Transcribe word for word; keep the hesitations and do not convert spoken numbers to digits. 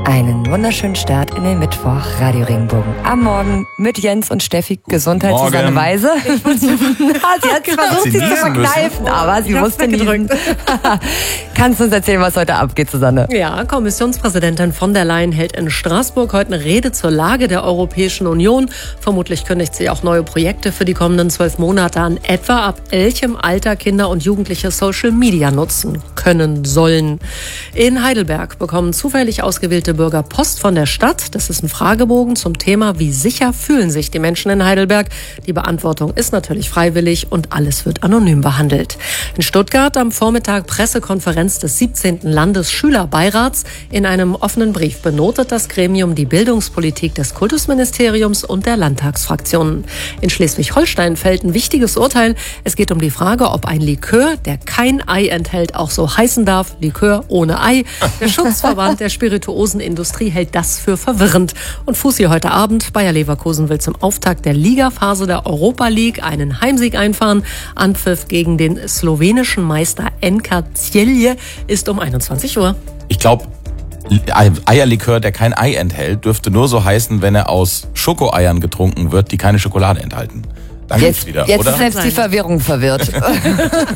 Einen wunderschönen Start in den Mittwoch, Radio Regenbogen. Am Morgen mit Jens und Steffi. Gesundheit, Morgen. Susanne Weise. Sie hat versucht, Sie sich zu niesen verkneifen, müssen. aber sie musste niesen. Kannst du uns erzählen, was heute abgeht, Susanne? Ja, Kommissionspräsidentin von der Leyen hält in Straßburg heute eine Rede zur Lage der Europäischen Union. Vermutlich kündigt sie auch neue Projekte für die kommenden zwölf Monate an, etwa ab welchem Alter Kinder und Jugendliche Social Media nutzen können sollen. In Heidelberg bekommen zufällig ausgewählte Bürger Post von der Stadt. Das ist ein Fragebogen zum Thema, wie sicher fühlen sich die Menschen in Heidelberg. Die Beantwortung ist natürlich freiwillig und alles wird anonym behandelt. In Stuttgart am Vormittag Pressekonferenz des siebzehnten Landesschülerbeirats. In einem offenen Brief benotet das Gremium die Bildungspolitik des Kultusministeriums und der Landtagsfraktionen. In Schleswig-Holstein fällt ein wichtiges Urteil. Es geht um die Frage, ob ein Likör, der kein Ei enthält, auch so heißen darf. Likör ohne Ei. Der Schutzverband der Spirituosenindustrie hält das für verwirrend. Und Fussi heute Abend. Bayer Leverkusen will zum Auftakt der Ligaphase der Europa League einen Heimsieg einfahren. Anpfiff gegen den slowenischen Meister N K Celje ist um einundzwanzig Uhr. Ich glaube, Eierlikör, der kein Ei enthält, dürfte nur so heißen, wenn er aus Schokoeiern getrunken wird, die keine Schokolade enthalten. Dann Jetzt, geht's wieder, jetzt oder? ist selbst die Verwirrung verwirrt.